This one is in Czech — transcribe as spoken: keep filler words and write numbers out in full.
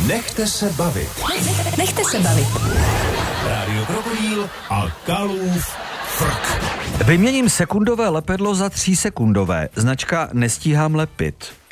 Nechte se bavit. Nechte se bavit. Rádio Krokodýl a Kalův frk. Vyměním sekundové lepidlo za třísekundové. Značka Nestíhám lepit.